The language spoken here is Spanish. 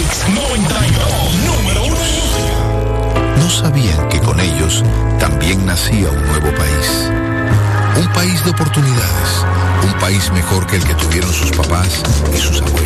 X92, número 1 en música. No sabían que con ellos también nacía un nuevo país. Un país de oportunidades. Un país mejor que el que tuvieron sus papás y sus abuelos.